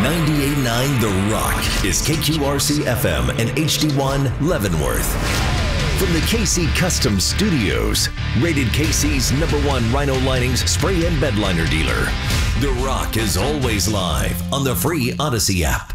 98.9 The Rock is KQRC FM and HD1 Leavenworth. From the KC Custom Studios, rated KC's #1 Rhino Linings spray and bed liner dealer. The Rock is always live on the free Odyssey app.